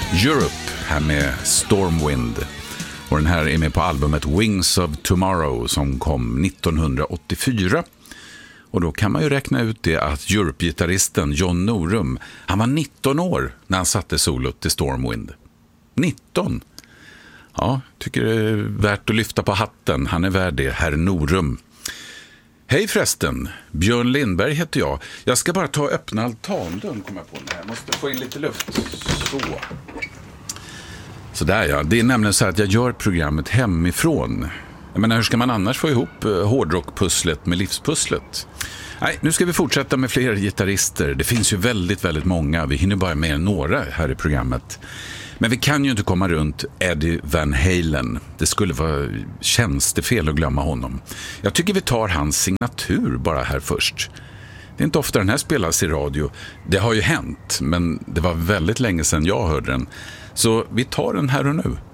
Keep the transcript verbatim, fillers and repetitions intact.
Europe här med Stormwind. Och den här är med på albumet Wings of Tomorrow som kom nittonhundraåttiofyra. Och då kan man ju räkna ut det att Europe-gitarristen John Norum, han var nitton år när han satte solot till Stormwind. nitton! Ja, tycker det är värt att lyfta på hatten. Han är värd det, herr Norum. Hej förresten, Björn Lindberg heter jag. Jag ska bara ta och öppna altandörren, kommer jag på den här. Jag måste få in lite luft. Så. Så där ja, det är nämligen så att jag gör programmet hemifrån. Jag menar, hur ska man annars få ihop hårdrockpusslet med livspusslet? Nej, nu ska vi fortsätta med fler gitarrister. Det finns ju väldigt, väldigt många. Vi hinner bara med några här i programmet. Men vi kan ju inte komma runt Eddie Van Halen. Det skulle vara tjänstefel att glömma honom. Jag tycker vi tar hans signatur bara här först. Det är inte ofta den här spelas i radio. Det har ju hänt, men det var väldigt länge sedan jag hörde den. Så vi tar den här och nu.